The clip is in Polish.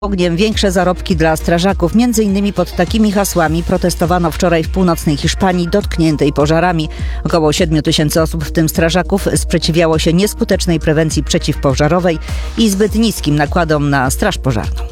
Ogniem większe zarobki dla strażaków. Między innymi pod takimi hasłami protestowano wczoraj w północnej Hiszpanii dotkniętej pożarami. Około 7 000 osób, w tym strażaków, sprzeciwiało się nieskutecznej prewencji przeciwpożarowej i zbyt niskim nakładom na straż pożarną.